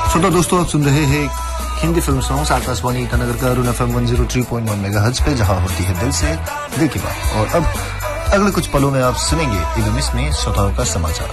श्रोता दोस्तों, आप सुन रहे हैं हिंदी फिल्म सॉन्ग्स आकाशवाणी ईटानगर का अरुण FM 103.1 मेगाहर्ट्ज पे, जहां होती है दिल से दिल की बात। और अब अगले कुछ पलों में आप सुनेंगे इवेमिस में श्रोताओं का समाचार।